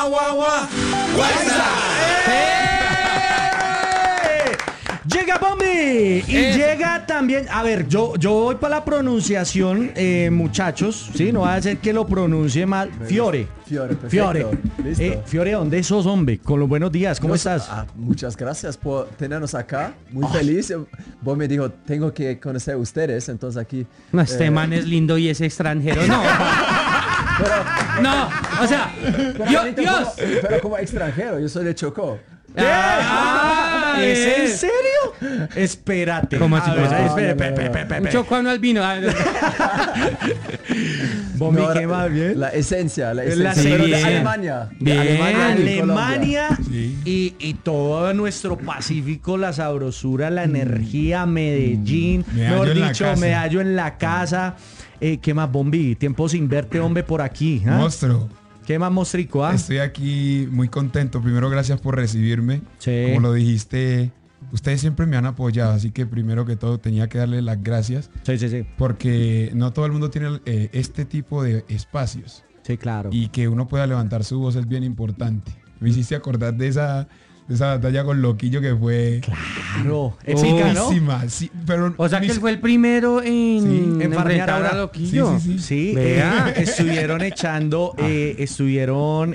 Llega Bombi y llega también. A ver, yo voy para la pronunciación, muchachos. Sí, no va a ser que lo pronuncie mal. Fiore. Perfecto. Fiore. Listo. Fiore, ¿dónde sos, hombre? Con los buenos días, ¿cómo estás? Muchas gracias por tenernos acá. Muy feliz. Vos me dijo, tengo que conocer a ustedes, entonces aquí. No, este man es lindo y es extranjero. No. No, o sea, Dios. Pero como extranjero, yo soy de Chocó. ¿Es en serio? Espérate. ¿Cómo así? Espérate. Chocó no al vino. Bombi, ¿qué va bien? La esencia. Sí, pero de bien. Alemania. Bien. Alemania Sí. y todo nuestro Pacífico, la sabrosura, la energía, Medellín, Me hallo mejor en la dicho, casa. me hallo en la casa. ¿Qué más, Bombi? Tiempo sin verte, hombre, por aquí. ¿Ah? Monstruo. ¿Qué más, mostrico? ¿Ah? Estoy aquí muy contento. Primero, gracias por recibirme. Sí. Como lo dijiste, ustedes siempre me han apoyado, así que primero que todo tenía que darle las gracias Sí. porque no todo el mundo tiene este tipo de espacios Sí, claro. y que uno pueda levantar su voz es bien importante. Me hiciste acordar de esa batalla con Loquillo que fue Claro. Épica, ¿no? buenísima. Sí, pero O sea que él fue el primero en Sí, en enfrentar farmear a ahora. Loquillo. Sí. Sí, Vea. estuvieron echando, estuvieron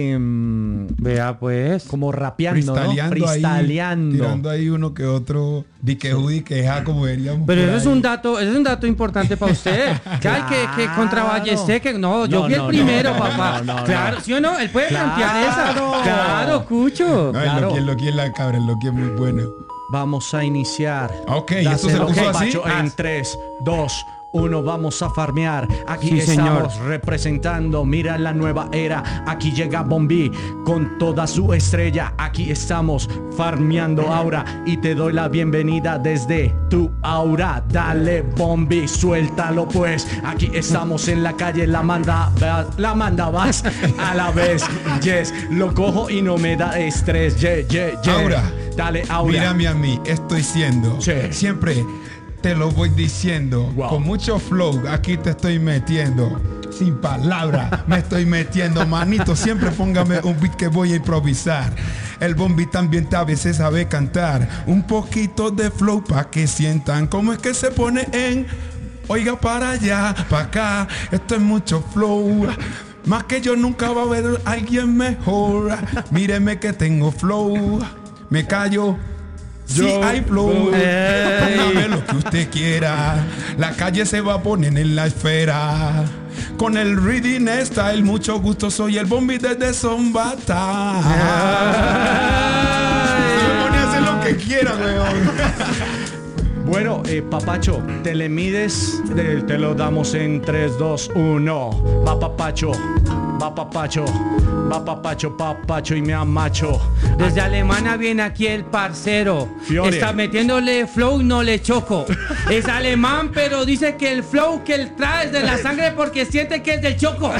Vea pues. como rapeando, ¿no? freestyleando, Freestyleando. ahí, tirando ahí uno que otro dique queja como veríamos. Pero por eso es ahí. un dato importante para usted. Que hay que contraballesté que no, yo fui el primero, papá. Claro, ¿sí o no? Él puede plantear esa. Claro, Cucho. No, Claro. el Loqui es la cabra, el Loqui es muy bueno. Vamos a iniciar. Ok, esto se Dáselo, puso así. Pacho, en 3, 2, 1, vamos a farmear. Aquí Sí, estamos señor. representando. Mira la nueva era. Aquí llega Bombi con toda su estrella. Aquí estamos farmeando ahora. Y te doy la bienvenida desde tu aura. Dale, Bombi, suéltalo pues. Aquí estamos en la calle. La manda vas a la vez. Yes, lo cojo y no me da estrés. Yeah. Aura. Dale, Aura. Mírame a mí, estoy siendo. Sí. Siempre te lo voy diciendo. Wow. Con mucho flow, aquí te estoy metiendo. Sin palabras, me estoy metiendo. Manito, siempre póngame un beat que voy a improvisar. El Bombi también a veces sabe cantar. Un poquito de flow pa' que sientan cómo es que se pone en. Oiga para allá, para acá. Esto es mucho flow. Más que yo nunca va a haber alguien mejor. Míreme que tengo flow. Me callo. Si hay flow, póngame lo que usted quiera. La calle se va a poner en la esfera. Con el reading style, mucho gusto. Soy el Bombi desde Zombata. Se me pone a hacer lo que quiera, weón. Bueno, Papacho, te le mides, te lo damos en 3, 2, 1. Va Papacho, Papacho y me amacho. Desde Alemania viene aquí el parcero. Fiore. Está metiéndole flow, no le choco. Es alemán, pero dice que el flow que él trae es de la sangre porque siente que es del choco.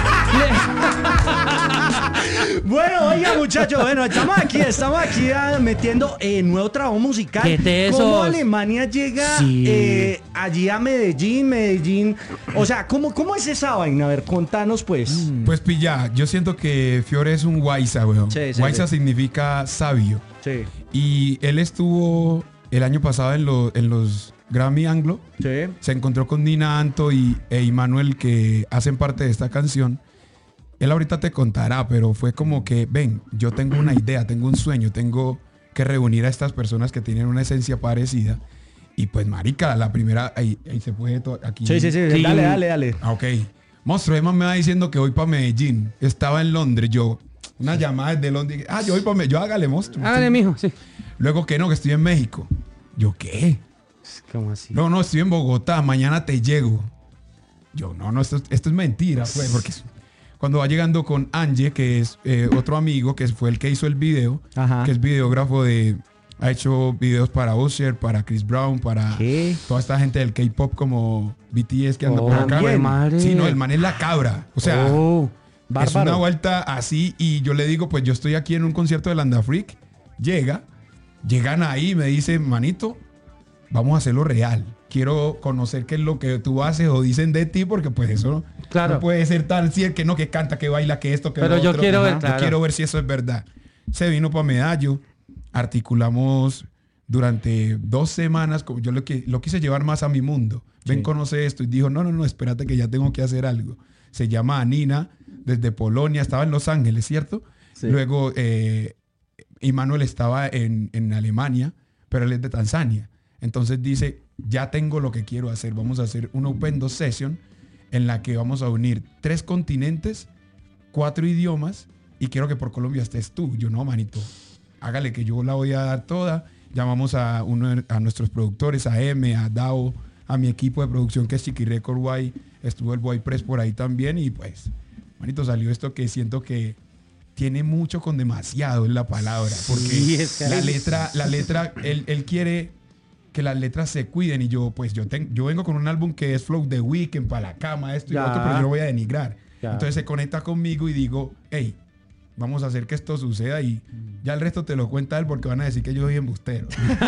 Bueno, oiga muchachos, estamos aquí metiendo nuevo trabajo musical. ¿Qué tesos? ¿Cómo Alemania llega Sí. allí a Medellín? O sea, ¿cómo es esa vaina? A ver, contanos pues. Pues pilla, yo siento que Fiore es un Waisa, weón. Sí, Waisa sí. significa sabio. Sí, Y él estuvo el año pasado en los Grammy Anglo. sí. Se encontró con Nina Anto e Immanuel, que hacen parte de esta canción. Él ahorita te contará, pero fue como que, ven, yo tengo una idea, tengo un sueño, tengo que reunir a estas personas que tienen una esencia parecida. Y pues, marica, la primera, ahí se puede aquí. Sí. Sí. Dale. Ah, ok. Monstruo, Emma me va diciendo que voy para Medellín. Estaba en Londres, yo. Una llamada desde Londres. Yo voy para Medellín. Yo hágale, monstruo. Hágale, mijo, sí. Luego que no, que estoy en México. Yo, ¿qué? ¿Cómo así? No, estoy en Bogotá. Mañana te llego. Yo, no, esto es mentira, pues, porque cuando va llegando con Angie, que es otro amigo, que fue el que hizo el video, Ajá. que es videógrafo ha hecho videos para Usher, para Chris Brown, para ¿Qué? toda esta gente del K-pop como BTS que anda por acá. también. Madre. Sí, no, el man es la cabra. O sea, Oh. es Bárbaro. una vuelta así y yo le digo, pues yo estoy aquí en un concierto de Landa Freak. Llegan ahí y me dicen, manito, vamos a hacerlo real. Quiero conocer qué es lo que tú haces o dicen de ti, porque pues eso Claro. No puede ser tal si el que no, que canta, que baila, que esto, que Pero lo yo otro. quiero ver, Yo claro. quiero ver si eso es verdad. Se vino para Medallo, articulamos durante 2 semanas, como yo lo quise llevar más a mi mundo. Ven, conoce esto. Y dijo, no, espérate que ya tengo que hacer algo. Se llama Anina, desde Polonia, estaba en Los Ángeles, ¿cierto? Sí. Luego, Immanuel estaba en Alemania, pero él es de Tanzania. Entonces dice, ya tengo lo que quiero hacer. Vamos a hacer una Open 2 Session en la que vamos a unir 3 continentes, 4 idiomas, y quiero que por Colombia estés tú. Yo, no, manito, hágale que yo la voy a dar toda. Llamamos a nuestros productores, a M, a Dao, a mi equipo de producción que es Chiqui Record Guay, estuvo el Boy Press por ahí también, y pues, manito, salió esto que siento que tiene mucho con demasiado en la palabra, porque Sí, es que la letra, él quiere que las letras se cuiden, y yo vengo con un álbum que es Flow The Weeknd, para la cama, esto y lo Ya. otro, pero yo lo voy a denigrar. Ya. Entonces se conecta conmigo y digo, hey, vamos a hacer que esto suceda, y ya el resto te lo cuenta él, porque van a decir que yo soy embustero.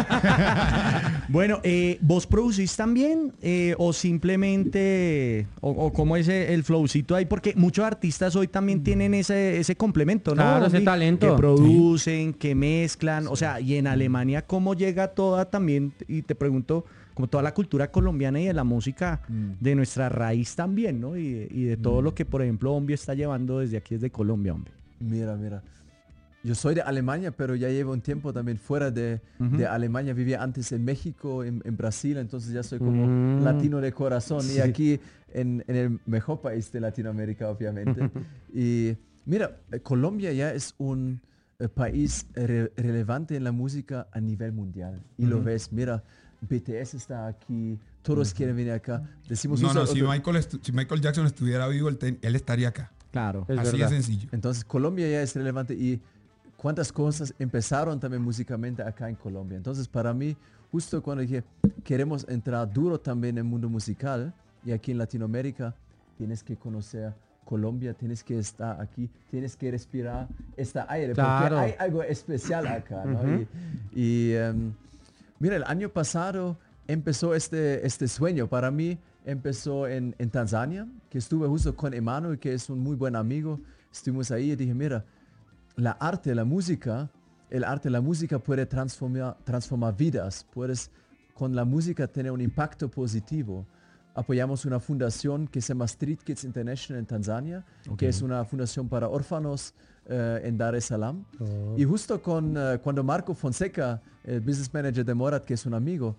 Bueno, ¿vos producís también o simplemente, o cómo es el flowcito ahí? Porque muchos artistas hoy también tienen ese complemento, ¿no? Claro, ese Bombi? talento. Que producen, que mezclan, o sea, y en Alemania, ¿cómo llega toda también? Y te pregunto, como toda la cultura colombiana y de la música de nuestra raíz también, ¿no? Y de todo lo que, por ejemplo, Bombi está llevando desde aquí, desde Colombia, hombre. Mira. Yo soy de Alemania, pero ya llevo un tiempo también fuera de Alemania. Vivía antes en México, en Brasil, entonces ya soy como latino de corazón. Y aquí en el mejor país de Latinoamérica, obviamente. Y mira, Colombia ya es un país relevante en la música a nivel mundial. Y lo ves, mira, BTS está aquí, todos quieren venir acá. Decimos Si Michael Jackson estuviera vivo, él estaría acá. Claro. Es Así verdad. de sencillo. Entonces Colombia ya es relevante y cuántas cosas empezaron también musicalmente acá en Colombia. Entonces para mí, justo cuando dije, queremos entrar duro también en el mundo musical y aquí en Latinoamérica, tienes que conocer Colombia, tienes que estar aquí, tienes que respirar este aire, Claro. porque hay algo especial acá, ¿no? Mira, el año pasado empezó este sueño. Para mí empezó en Tanzania, que estuve justo con Emmanuel, que es un muy buen amigo. Estuvimos ahí y dije, mira, el arte de la música puede transformar vidas. Puedes con la música tener un impacto positivo. Apoyamos una fundación que se llama Street Kids International en Tanzania, que es una fundación para órfanos en Dar es Salaam. Y justo cuando Marco Fonseca, el business manager de Morat, que es un amigo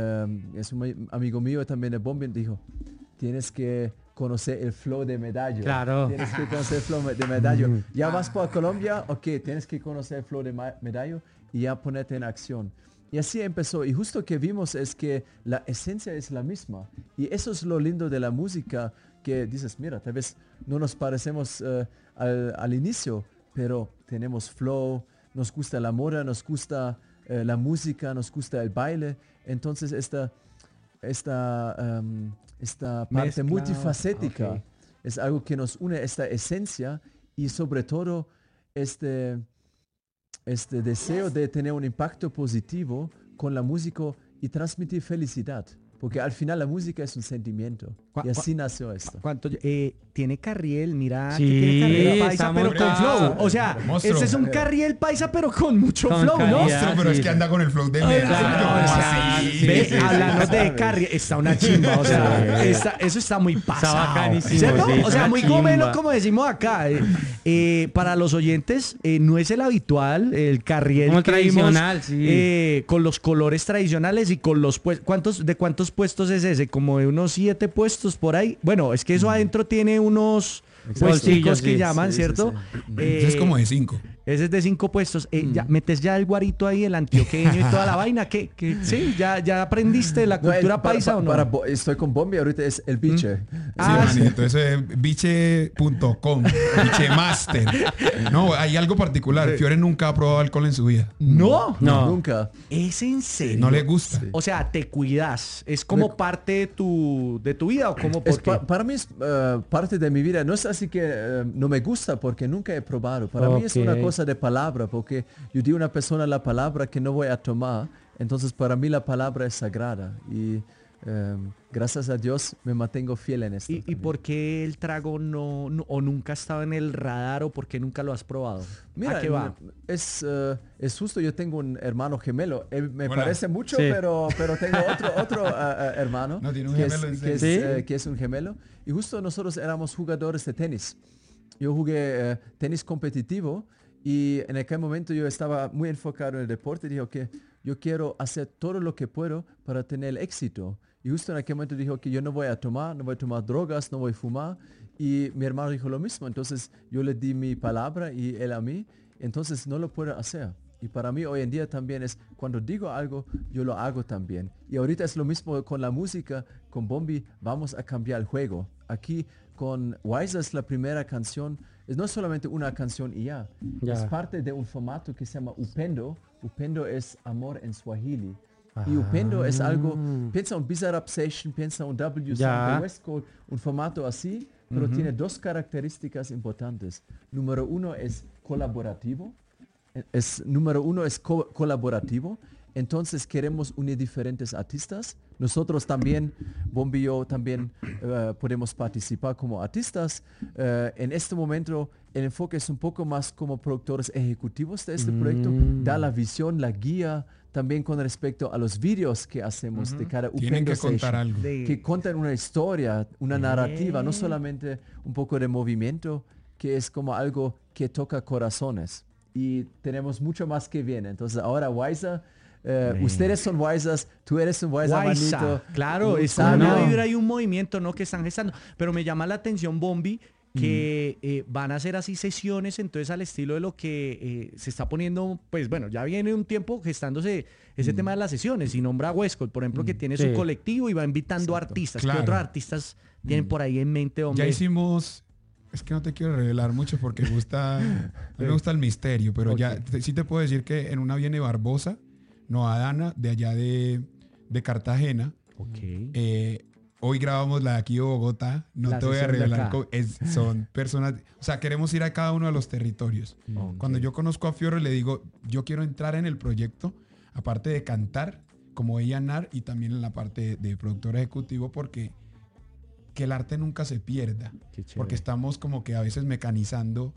mío también de Bombi, dijo, tienes que conocer el flow de Medallo. Claro. Tienes que conocer el flow de Medallo. Ya vas para Colombia, ok, tienes que conocer el flow de Medallo y ya ponerte en acción. Y así empezó. Y justo que vimos es que la esencia es la misma. Y eso es lo lindo de la música, que dices, mira, tal vez no nos parecemos al inicio, pero tenemos flow, nos gusta la moda, nos gusta la música, nos gusta el baile. Entonces esta parte Mezcla, multifacética ok. es algo que nos une, esta esencia y sobre todo este deseo de tener un impacto positivo con la música y transmitir felicidad. Porque al final la música es un sentimiento. Y así nació esto. ¿Cuánto? Tiene carriel, mira. Sí, que tiene carriel paisa, está pero muy con bravo. flow. O sea, Monstruo. ese es un carriel paisa, pero con mucho Con flow, ¿no? calidad. Monstruo, pero sí. es que anda con el flow de Ay, Medallo. claro, ¿Cómo o sea, así? ve, sí, hablando sí. de carriel, está una chimba, o sea, eso está muy pasado. bacanísimo, ¿Cierto? sí, O sea, una muy chimba. gomelo, como decimos acá. Para los oyentes, no es el habitual, el carriel Como el que vimos, tradicional, sí. con los colores tradicionales y con los ¿de cuántos puestos es ese? Como de unos 7 puestos por ahí. Bueno, es que eso adentro tiene unos puesticos Bolsillos, que sí. llaman, Sí, ¿cierto? sí, Ese es como de 5. Ese es de 5 puestos. Ya, metes ya el guarito ahí, el antioqueño y toda la vaina. Que sí, ya aprendiste la No, cultura paisa o no. estoy con Bombi, ahorita es el biche. Sí, manito, eso es biche.com, bichemaster. No, hay algo particular. Fiore nunca ha probado alcohol en su vida. No, No. Nunca. es en serio. No le gusta. O sea, te cuidas. Es como parte de tu vida o como Es porque. para mí es parte de mi vida. No es así que no me gusta porque nunca he probado. Para mí es una Ok. cosa de palabra, porque yo digo a una persona la palabra que no voy a tomar. Entonces para mí la palabra es sagrada. Y gracias a Dios me mantengo fiel en esto. ¿Y por qué el trago o nunca estaba en el radar o por qué nunca lo has probado? Mira, ¿A qué va? Es justo, yo tengo un hermano gemelo. Él me Hola. parece mucho, Sí. pero tengo otro hermano No, tiene un que, gemelo en es, que, serio. es, que es un gemelo. Y justo nosotros éramos jugadores de tenis. Yo jugué tenis competitivo y en aquel momento yo estaba muy enfocado en el deporte y dije que yo quiero hacer todo lo que puedo para tener el éxito. Y justo en aquel momento dijo que yo no voy a tomar drogas, no voy a fumar. Y mi hermano dijo lo mismo. Entonces yo le di mi palabra y él a mí. Entonces no lo puedo hacer. Y para mí hoy en día también es cuando digo algo, yo lo hago también. Y ahorita es lo mismo con la música, con Bombi, vamos a cambiar el juego. Aquí con Wiser es la primera canción, no solamente una canción y ya. Es parte de un formato que se llama Upendo. Upendo es amor en Swahili. Y Upendo es algo, piensa un Bizarrap Session, piensa un W Sound de West Coast, un formato así, pero tiene dos características importantes. Número uno es colaborativo. Número uno es colaborativo. Entonces queremos unir diferentes artistas. Nosotros también, Bombi y yo también podemos participar como artistas. En este momento el enfoque es un poco más como productores ejecutivos de este proyecto. Da la visión, la guía, también con respecto a los vídeos que hacemos de cada Tienen Upendo que contar Session, algo. que cuentan una historia, una narrativa, no solamente un poco de movimiento, que es como algo que toca corazones. Y tenemos mucho más que viene. Entonces ahora Wiser, ustedes son Wisers, tú eres un Wiser, manito. Claro, es una vibra y un movimiento, ¿no? Que están gestando. Pero me llama la atención, Bombi, que van a hacer así sesiones, entonces al estilo de lo que se está poniendo, pues bueno, ya viene un tiempo gestándose ese tema de las sesiones, y nombra a Westcott, por ejemplo, que tiene su colectivo y va invitando artistas. Claro. ¿Qué otros artistas tienen por ahí en mente, hombre? Ya hicimos, es que no te quiero revelar mucho porque a mí me gusta el misterio, pero ya sí te puedo decir que en una viene Barbosa, Noa Dana, de allá de Cartagena. Hoy grabamos la de aquí de Bogotá, no La te voy a sesión de revelar, acá. son personas, o sea, queremos ir a cada uno de los territorios. Cuando yo conozco a Fiore le digo, yo quiero entrar en el proyecto, aparte de cantar, como A&R y también en la parte de productor ejecutivo, porque que el arte nunca se pierda, porque estamos como que a veces mecanizando,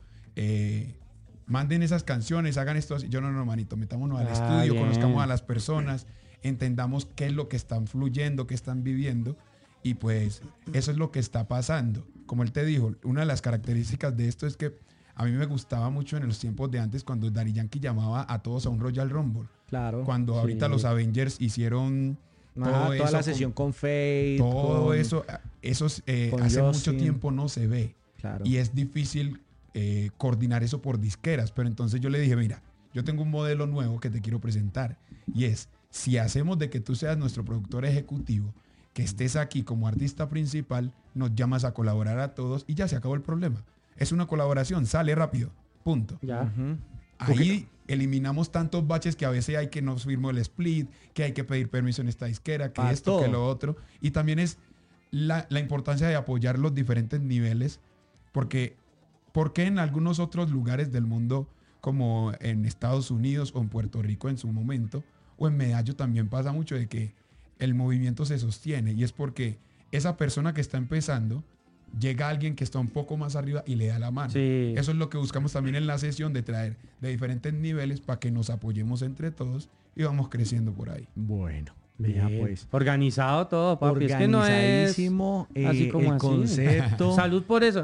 manden esas canciones, hagan esto así. Yo no, manito, metámonos al estudio, conozcamos a las personas, entendamos qué es lo que están fluyendo, qué están viviendo, y pues eso es lo que está pasando. Como él te dijo, una de las características de esto es que a mí me gustaba mucho en los tiempos de antes cuando Daddy Yankee llamaba a todos a un Royal Rumble. Claro. Cuando ahorita los Avengers hicieron toda la sesión con Fate. Todo eso hace Justin. mucho tiempo no se ve. Claro. Y es difícil coordinar eso por disqueras. Pero entonces yo le dije, mira, yo tengo un modelo nuevo que te quiero presentar. Y es, si hacemos de que tú seas nuestro productor ejecutivo, que estés aquí como artista principal, nos llamas a colaborar a todos y ya se acabó el problema. Es una colaboración, sale rápido, punto. Ya. Ahí eliminamos tantos baches que a veces hay que no firmó el split, que hay que pedir permiso en esta disquera, que esto, todo. que lo otro. Y también es la importancia de apoyar los diferentes niveles, porque en algunos otros lugares del mundo, como en Estados Unidos o en Puerto Rico en su momento, o en Medallo también pasa mucho de que el movimiento se sostiene, y es porque esa persona que está empezando llega alguien que está un poco más arriba y le da la mano. Sí. Eso es lo que buscamos también en la sesión, de traer de diferentes niveles para que nos apoyemos entre todos y vamos creciendo por ahí. Bueno, vea Bien. pues. Organizado todo, papi. Es que no es Organizadísimo, así como el así. concepto. Salud por eso.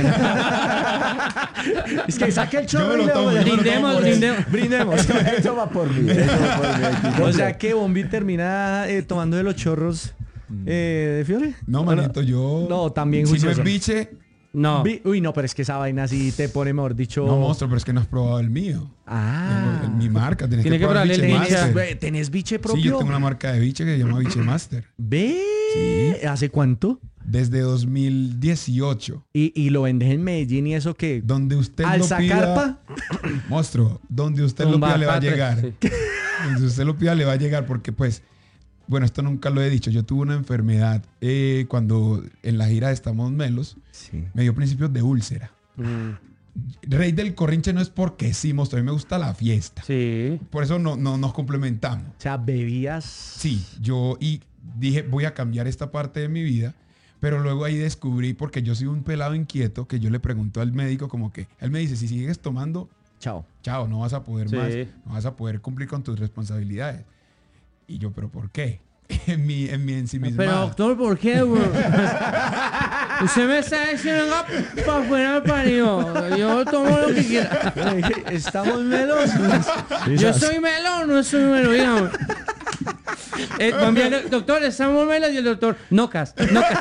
Es que saque el chorro Yo me y lo tomo, yo me lo Brindemos, tomo. brindemos. Eso va por mí. O sea que Bombi termina tomando de los chorros de Fiore. No, manito, yo... No, también si no juicioso. es biche, No. Uy, no, pero es que esa vaina así te pone, mejor dicho. no, monstruo, pero es que no has probado el mío. Ah. Mi marca, tenés Tiene que probar probarle Biche el hincha. Master. ¿Tenés biche propio? Sí, yo tengo una marca de biche que se llama Biche Master. Ve. ¿Hace cuánto? Desde 2018. Y lo vendes en Medellín y eso que. Donde usted ¿Alza lo pida... carpa? Monstruo, donde usted lo Tumba pida le va a Patrick, llegar. sí. Donde usted lo pida le va a llegar porque pues... Bueno, esto nunca lo he dicho. Yo tuve una enfermedad cuando en la gira de Estamos Melos. Sí. Me dio principios de úlcera. Rey del corrinche no es porque sí, monstruo. A mí me gusta la fiesta. Sí. Por eso no nos complementamos. O sea, bebías. Sí, yo y dije, voy a cambiar esta parte de mi vida. Pero luego ahí descubrí, porque yo soy un pelado inquieto, que yo le pregunto al médico como que, él me dice, si sigues tomando, Chao. no vas a poder Sí. más, no vas a poder cumplir con tus responsabilidades. Y yo, ¿pero por qué? en mi ensimismada. Pero doctor, ¿por qué, güey? Usted me está diciendo para afuera, parió. Yo tomo lo que quiera. Estamos melos. Yo soy melón, no soy melón, dígame. Doctor, estamos melos y el doctor, no cas.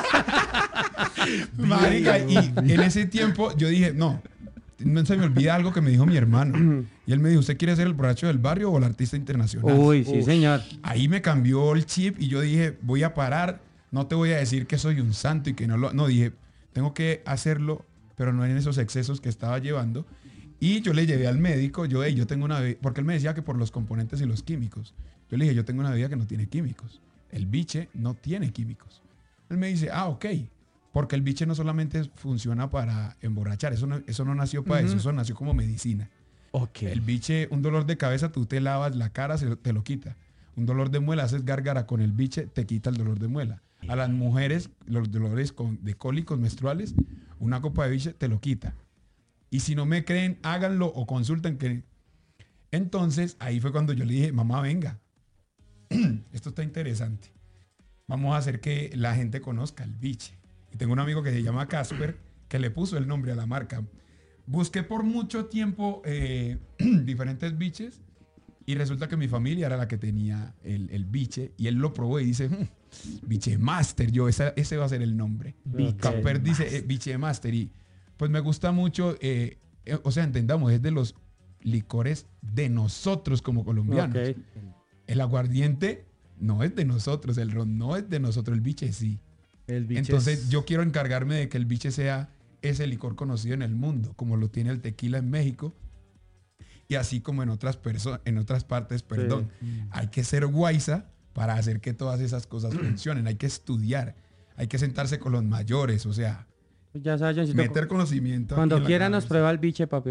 Marica, y en ese tiempo yo dije, no se me olvida algo que me dijo mi hermano. Y él me dijo, ¿usted quiere ser el borracho del barrio o el artista internacional? Uy, sí, señor. Ahí me cambió el chip y yo dije, voy a parar, no te voy a decir que soy un santo y que no dije, tengo que hacerlo, pero no en esos excesos que estaba llevando. Y yo le llevé al médico, yo tengo una bebida, porque él me decía que por los componentes y los químicos. Yo le dije, yo tengo una bebida que no tiene químicos. El biche no tiene químicos. Él me dice, ok, porque el biche no solamente funciona para emborrachar, eso no nació para eso nació como medicina. Okay. El biche, un dolor de cabeza, tú te lavas la cara, te lo quita. Un dolor de muela, haces gárgara con el biche, te quita el dolor de muela. A las mujeres, los dolores de cólicos menstruales, una copa de biche te lo quita. Y si no me creen, háganlo o consulten. Entonces, ahí fue cuando yo le dije, mamá, venga, esto está interesante. Vamos a hacer que la gente conozca el biche. Y tengo un amigo que se llama Casper, que le puso el nombre a la marca. Busqué por mucho tiempo diferentes biches y resulta que mi familia era la que tenía el biche y él lo probó y dice, biche master, ese va a ser el nombre. Casper dice biche master y pues me gusta mucho, o sea, entendamos, es de los licores de nosotros como colombianos. Okay. El aguardiente no es de nosotros, el ron no es de nosotros, el biche sí. Entonces yo quiero encargarme de que el biche sea ese licor conocido en el mundo, como lo tiene el tequila en México y así como en otras partes, perdón. Sí. Hay que ser guaysa para hacer que todas esas cosas funcionen. Hay que estudiar, hay que sentarse con los mayores, o sea, ya sabes, meter conocimiento. Cuando quiera nos prueba el biche, papi.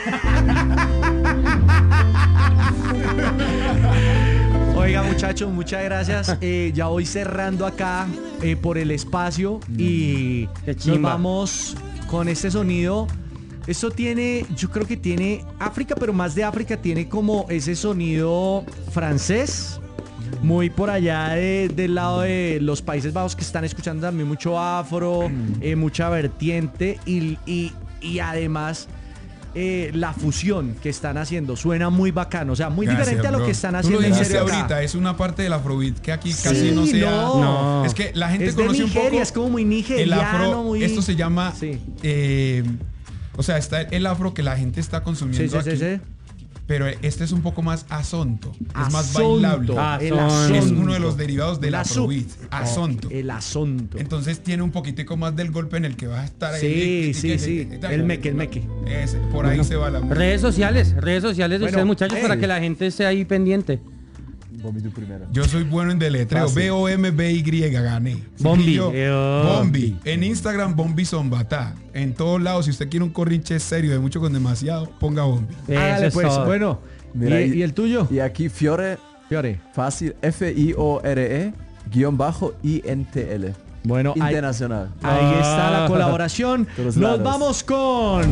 Oiga, muchachos, muchas gracias. Ya voy cerrando acá por el espacio y nos vamos con este sonido. Esto tiene, yo creo que tiene África, pero más de África tiene como ese sonido francés. Muy por allá del lado de los Países Bajos, que están escuchando también mucho afro, mucha vertiente y además la fusión que están haciendo suena muy bacano, o sea, muy diferente a lo que están haciendo en serio acá. Ahorita es una parte del afrobeat que aquí casi no se da. No. Es que la gente es conoce de Nigeria, un poco. Es como muy nigeriano, el afro, muy... esto se llama o sea, está el afro que la gente está consumiendo aquí. Pero este es un poco más asonto. Es más bailable. Es uno de los derivados del afrobeat. Asonto. El asonto. Entonces tiene un poquitico más del golpe en el que va a estar ahí. Sí. El meque. Por ahí se va la música. Redes sociales de ustedes, muchachos, para que la gente esté ahí pendiente. Bombi, tú primero. Yo soy bueno en deletreo. B-O-M-B-Y, gané. Bombi. En Instagram, Bombi Zombatá. En todos lados, si usted quiere un corrinche serio de mucho con demasiado, ponga Bombi. Hágale pues. Todo. Bueno, mira, ¿y el tuyo? Y aquí Fiore. Fácil. F-I-O-R-E _INTL. Bueno, internacional. Ahí está la colaboración. Nos vamos con